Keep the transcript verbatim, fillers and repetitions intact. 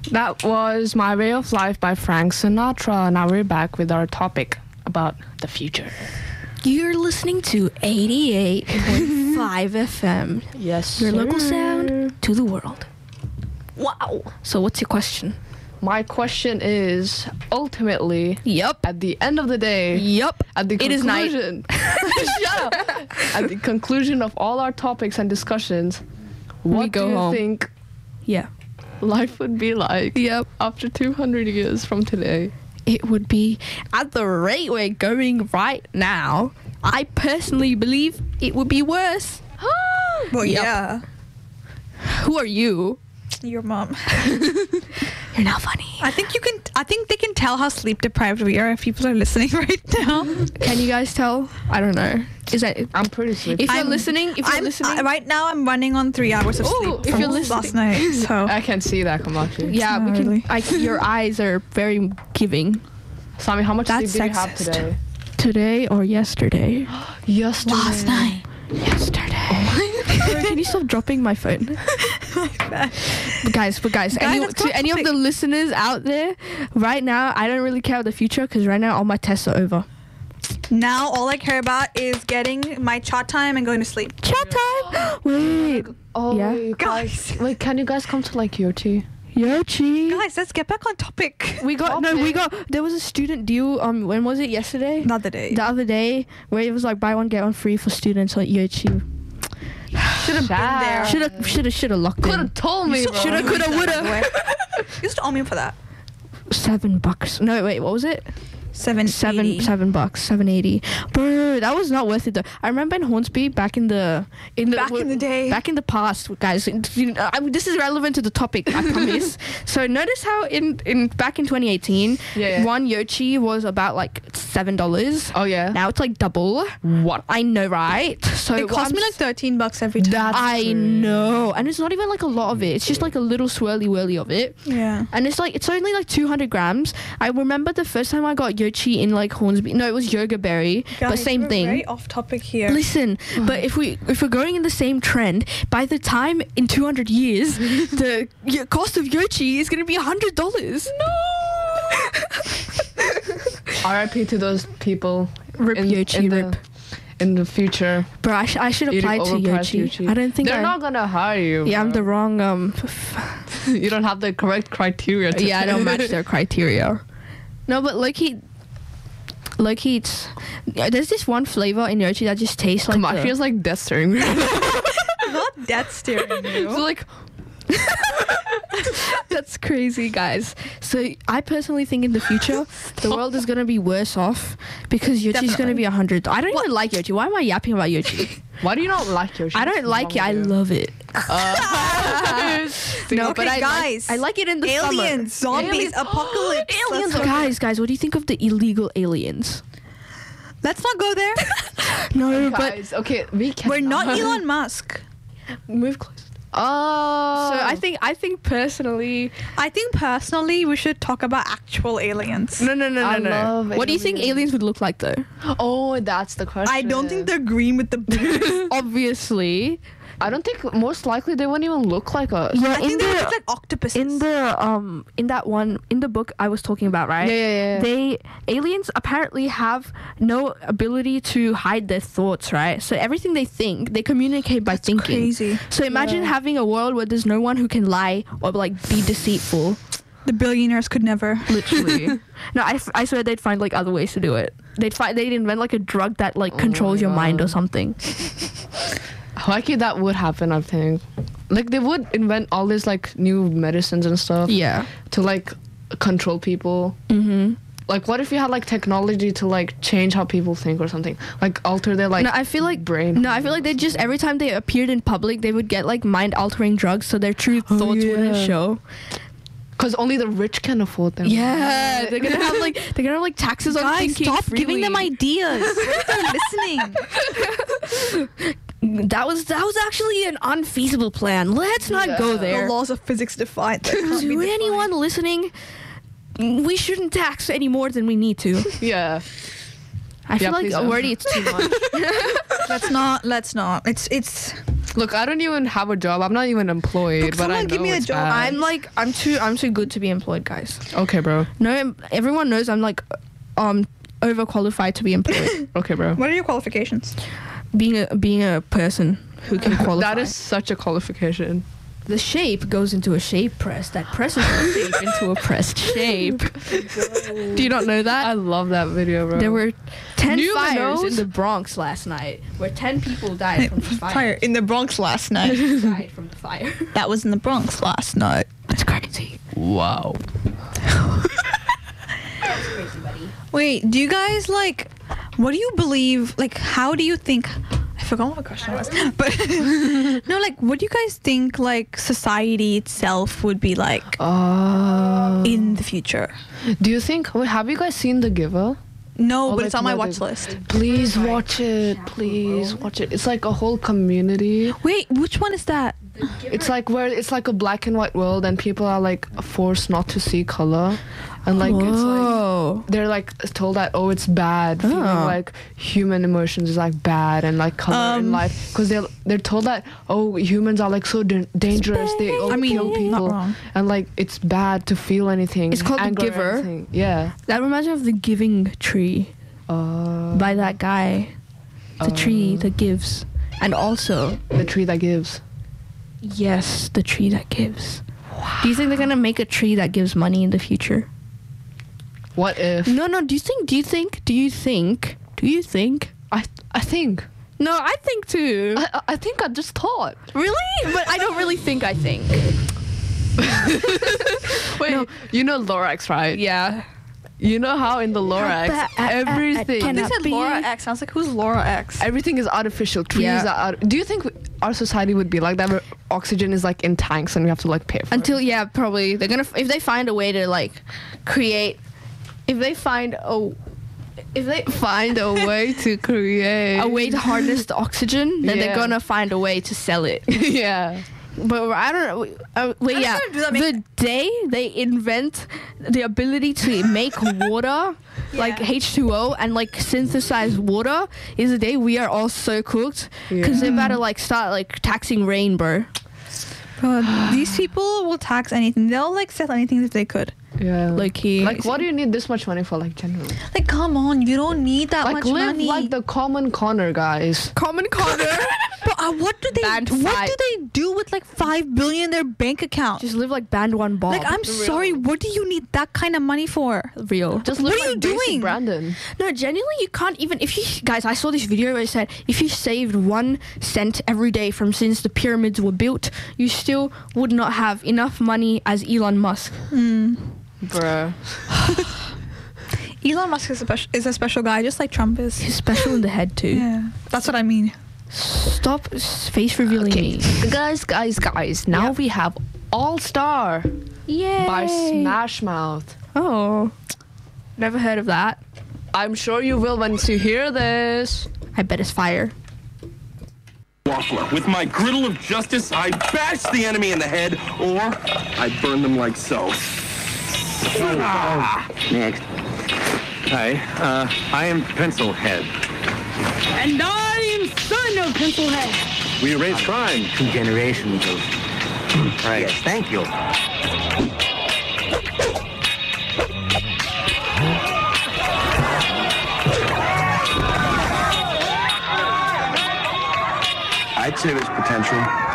That was My Way of Life by Frank Sinatra. Now we're back with our topic about the future. You're listening to eighty-eight point five F M. Yes, Your sir. local sound to the world. Wow. So what's your question? My question is, ultimately, Yep. at the end of the day, Yep. at the It is night. conclusion, shut up. At the conclusion of all our topics and discussions, what We go do you home. think Yeah. life would be like Yep. after two hundred years from today? It would be, at the rate we're going right now, I personally believe it would be worse. Well, Yep. yeah. Who are you? Your mom. You're not funny. I think you can. I think they can tell how sleep deprived we are if people are listening right now. Can you guys tell? I don't know. Is that I'm pretty sleepy. if you're I'm- listening? If you're I'm listening, uh, right now. I'm running on three hours of Ooh, sleep. if from you're listening- last night, so I can see that, Kamachi. yeah, we Not can. really. I, your eyes are very giving. Sami, how much That's sleep do you have sexist. today? Today or yesterday? Yesterday. last night. Yesterday. Sorry, can you stop dropping my phone? But guys, but guys, Guys, any, let's go to on any of topic. the listeners out there, right now, I don't really care about the future because right now all my tests are over. Now all I care about is getting my chat time and going to sleep. Chat time. Wait, Oh, Yeah. wait, you guys. Wait, can you guys come to like Yochi? Yochi. Guys, let's get back on topic. We got no. We Topic. got. There was a student deal. Um, when was it? Yesterday. Not the day. The other day, where it was like buy one get one free for students at Yochi. Should have been there. Should have, should have, should have locked Could in. have told me, bro. Shoulda, coulda, woulda. You used to owe me for that. Seven bucks. No, wait. What was it? Seven. Seven, eighty. seven bucks, seven eighty. Bro, that was not worth it though. I remember in Hornsby back in the, in the Back in the day. back in the past, guys. you know, I mean, this is relevant to the topic, I promise. So notice how in in back in twenty eighteen, Yeah, yeah. one Yochi was about like seven dollars. Oh, yeah? Now it's like double. What? I know, right? So It what cost I'm me like s- thirteen bucks every time. That's I true. know, and it's not even like a lot of it. It's just like a little swirly whirly of it. Yeah. And it's like, it's only like two hundred grams. I remember the first time I got Yochi in like Hornsby. No, it was Yoga Berry, but Guys, same we're thing. Very off topic here. Listen, but if we if we're going in the same trend, by the time in two hundred years, the y- cost of Yochi is going to be one hundred dollars. R I P to those people. Rip in, Yochi, in the, rip. In the future. Bro, I, sh- I should Eating apply to overpriced Yochi. Yochi. I don't think They're I... not gonna hire you. yeah, I'm bro. the wrong... um. f- You don't have the correct criteria. To yeah, I don't match their criteria. No, but low-key... Low-key, it's... yeah, there's this one flavor in Yochi that just tastes like... Come on, the- feels like death staring. Not death staring you. So like, That's crazy, guys. So I personally think in the future, the world is going to be worse off because Yochi's going to Definitely. be one hundred. I don't even like Yochi. Why am I yapping about Yochi? why do you not like your? I don't like it. I love it. Uh, No, Okay, but I guys. like, I like it in the Aliens, summer. zombies, Aliens. apocalypse. Aliens. Let's, Guys, guys, what do you think of the illegal aliens? let's not go there. No, guys, okay, we can. We're not Elon Musk. but move close. Oh, So I think I think personally, I think personally we should talk about actual aliens. no, no, no, no, I no. love What do you think aliens. aliens would look like though? Oh, that's the question. I don't think they're green with the blue. Obviously, I don't think most likely they wouldn't even look like us. yeah. I in think they the look like octopuses. in the um in that one in the book I was talking about, right? Yeah, yeah, yeah. They aliens apparently have no ability to hide their thoughts, right? So everything they think, they communicate by That's thinking. crazy. So imagine Yeah. having a world where there's no one who can lie or like be deceitful. The billionaires could never. Literally. No, I, f- I swear they'd find like other ways to do it. They'd find they'd invent like a drug that like Oh controls my your mind or God. something. Lucky that would happen, I think. Like they would invent all these like new medicines and stuff Yeah. to like control people. Mhm. Like what if you had like technology to like change how people think or something? Like alter their like no, I feel like brain. No, I feel like they just every time they appeared in public, they would get like mind altering drugs, so their true Oh, thoughts wouldn't yeah. show. Because only the rich can afford them. Yeah, they're gonna have like they're gonna have like taxes on Guys, thinking stop freely. giving them ideas. They're listening. That was that was actually an unfeasible plan. Let's not go Yeah. there. The laws of physics defy it. That can't be To defined. anyone listening, we shouldn't tax any more than we need to. Yeah. I feel Yeah, like please don't. already it's too much. Let's not. Let's not. It's it's Look, I don't even have a job. I'm not even employed, Look, but I someone know give me a it's job. bad. I'm like I'm too I'm too good to be employed, guys. Okay, bro. No, everyone knows I'm like um overqualified to be employed. Okay, bro. What are your qualifications? being a being a person who can qualify. That is such a qualification. The shape goes into a shape press that presses the shape into a pressed shape. Do you not know I that? love that video, bro. There were ten New fires Minnows? in the Bronx last night, where ten people died from the fire. in the Bronx last night. died from the fire. That was in the Bronx last night. That's crazy. Wow. That's crazy, buddy. Wait, do you guys like? What do you believe? Like, how do you think? I forgot what the question was. But no, like, what do you guys think? Like, society itself would be like Uh, in the future? do you think? Wait, have you guys seen The Giver? No, Or but like it's on my what watch is- list. Please watch it. Please watch it. It's like a whole community. Wait, which one is that? It's like where it's like a black and white world, and people are like forced not to see color, and like it's like Whoa. they're like told that oh it's bad feeling Oh. like human emotions is like bad and like color in Um, life because they're they're told that oh humans are like so da- dangerous they oh, I mean, kill not people wrong. and like it's bad to feel anything. It's called The anger or Giver. anything. Yeah. That reminds me of the Giving Tree Uh, by that guy. The tree that gives, and also the tree that gives. yes, the tree that gives. Do you think they're gonna make a tree that gives money in the future? What if? No, no. Do you think? Do you think? Do you think? Do you think? I I think. No, I think too. I I- I think I just thought. Really? But I don't really think. I think. Wait, you know Lorax, right? Yeah. You know how in the Lorax But I- I- I everything cannot- They said be- Laura X. I was like, who's Laura X? everything is artificial. Trees Yeah. are. Art- Do you think our society would be like that? Where oxygen is like in tanks and we have to like pay for Until it? yeah, probably they're gonna if they find a way to like create. If they find a. If they Find a way to create a way to harness the oxygen, then they're Yeah. gonna find a way to sell it. yeah. But I don't know. Uh, wait, I'm yeah. just gonna do that, The make- day they invent the ability to make water, like Yeah. H two O, and like synthesize water, is the day we are all so cooked. Because they're about to like start like taxing rain, bro. Bro, these people will tax anything. They'll like sell anything that they could. Yeah. Low key. Like, what do you need this much money for? Like, generally. Like, come on, you don't need that Like, much live money. like the common Connor, guys. Common Connor. But uh, what do they? Band What five. do they do with like five billion in their bank account? Just live like Band One Bob. Like, I'm sorry, what do you need that kind of money for? real. Just What live are you like basic doing? Brandon. No, genuinely, you can't even. If you guys, I saw this video where it said if you saved one cent every day from since the pyramids were built, you still would not have enough money as Elon Musk. Hmm. Bruh. Elon Musk is a, special, is a special guy, just like Trump is. He's special in the head too. Yeah, that's what I mean. Stop s- face revealing Okay. me. Guys, guys, guys. Now Yep. we have All Star Yay! by Smash Mouth. Oh, never heard of that. I'm sure you will once you hear this. I bet it's fire. Waffler. With my griddle of justice, I bash the enemy in the head, or I burn them like so. Ah. Next. Hi, uh, I am Pencilhead. And I am son of Pencilhead. We erase crime. Two generations of... Right. Yes, thank you. I'd say there's potential.